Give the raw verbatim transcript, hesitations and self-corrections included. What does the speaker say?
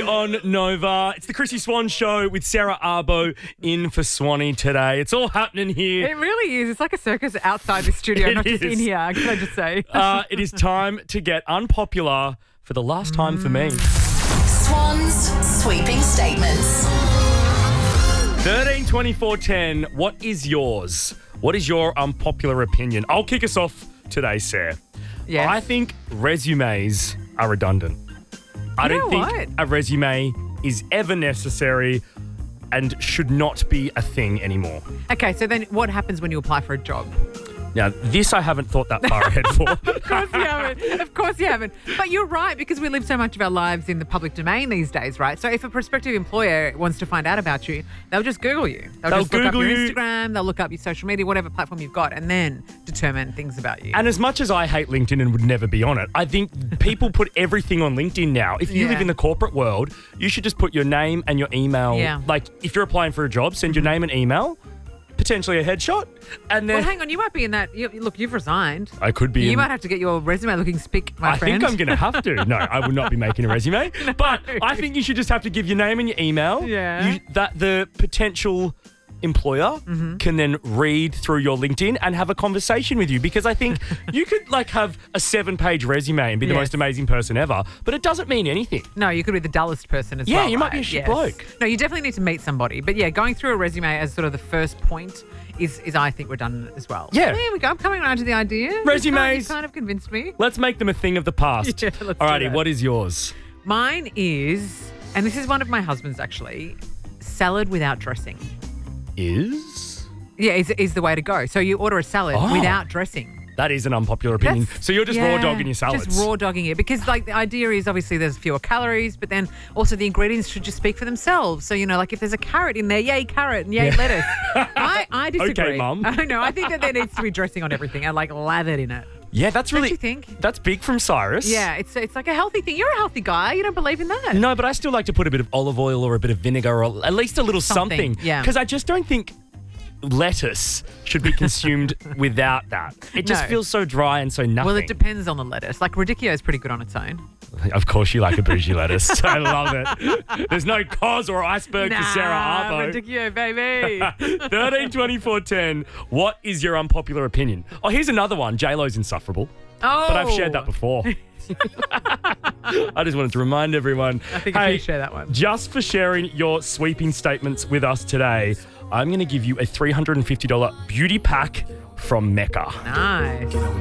on Nova. It's the Chrissy Swan Show with Sarah Arbo in for Swanee today. It's all happening here. It really is. It's like a circus outside the studio, It not just is. in here, can I just say? Uh, it is time to get unpopular for the last time for me. Swan's sweeping statements. thirteen twenty-four ten. What is yours? What is your unpopular opinion? I'll kick us off today, Sarah. Yes. I think resumes are redundant. I You don't know think what? a resume is ever necessary and should not be a thing anymore. Okay, so then what happens when you apply for a job? Now, this I haven't thought that far ahead for. Of course you haven't. Of course you haven't. But you're right, because we live so much of our lives in the public domain these days, right? So if a prospective employer wants to find out about you, they'll just Google you. They'll, They'll just look up Google your you. Instagram, they'll look up your social media, whatever platform you've got, and then determine things about you. And as much as I hate LinkedIn and would never be on it, I think people put everything on LinkedIn now. If you Yeah. live in the corporate world, you should just put your name and your email. Yeah. Like, if you're applying for a job, send your name and email, potentially a headshot, and then Well, hang on, you might be in that. You, look, you've resigned. I could be You in... might have to get your resume looking spick, my I friend. think I'm going to have to. No, I would not be making a resume. But I think you should just have to give your name and your email. Yeah. You, that the potential employer Mm-hmm. can then read through your LinkedIn and have a conversation with you, because I think you could like have a seven-page resume and be the Yes. most amazing person ever, but it doesn't mean anything. No, you could be the dullest person as Yeah, well. you might be a right? shit Yes. bloke. No, you definitely need to meet somebody. But yeah, going through a resume as sort of the first point is, is I think, redundant as well. Yeah. There we go. I'm coming around to the idea. You Resumes. kind, you kind of convinced me. Let's make them a thing of the past. Yeah, let's do Alrighty, that. what is yours? Mine is, and this is one of my husband's actually, salad without dressing. Is? Yeah, is, is the way to go. So you order a salad Oh. without dressing. That is an unpopular opinion. That's- So you're just raw yeah, dogging your salads. Just raw dogging it. Because, like, the idea is obviously there's fewer calories, but then also the ingredients should just speak for themselves. So, you know, like if there's a carrot in there, yay carrot and yay Yeah. lettuce. I, I disagree. Okay, Mum. I know. I think that there needs to be dressing on everything and, like, lathered in it. Yeah, that's Don't really... you think? That's big from Cyrus. Yeah, it's it's like a healthy thing. You're a healthy guy. You don't believe in that. No, but I still like to put a bit of olive oil or a bit of vinegar or at least a little Something, something. yeah. Because I just don't think lettuce should be consumed without that. It just No. feels so dry and so nothing. Well, it depends on the lettuce. Like, Radicchio is pretty good on its own. Of course you like a bougie lettuce. I love it. There's no cause or iceberg for Sarah Arbo. Radicchio, baby. thirteen twenty-four ten. What is your unpopular opinion? Oh, here's another one. J-Lo's insufferable. Oh. But I've shared that before. I just wanted to remind everyone. I think I hey, can share that one. Just for sharing your sweeping statements with us today, I'm going to give you a three hundred fifty dollars beauty pack from Mecca. Nice.